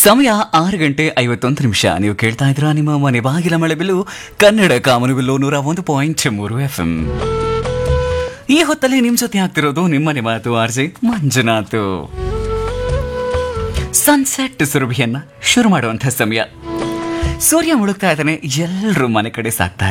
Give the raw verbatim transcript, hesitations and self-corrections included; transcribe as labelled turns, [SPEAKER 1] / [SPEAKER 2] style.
[SPEAKER 1] ಸಮಯ ಆರು ಗಂಟೆ ಐವತ್ತೊಂದು ನಿಮಿಷ. ನೀವು ಕೇಳ್ತಾ ಇದ್ರ ನಿಮ್ಮ ಮನೆ ಬಾಗಿಲ ಮಳೆಬಿಲ್ಲು ಕನ್ನಡ ಕಾಮನಬಿಲ್ಲು ನೂರ ಒಂದು ಪಾಯಿಂಟ್ ಮೂರು ಎಫ್ ಎಂ. ಈ ಹೊತ್ತಲ್ಲಿ ನಿಮ್ ಜೊತೆ ಆಗ್ತಿರೋದು ನಿಮ್ಮನೆ ಮಾತು ಆರ್ಜೆ ಮಂಜುನಾಥ್. ಸನ್ಸೆಟ್ ಸುರಭಿಯನ್ನ ಶುರು ಮಾಡುವಂತ ಸಮಯ. ಸೂರ್ಯ ಮುಳುಗ್ತಾ ಇದ್ದಾನೆ, ಎಲ್ಲರೂ ಮನೆ ಕಡೆ ಸಾಕ್ತಾ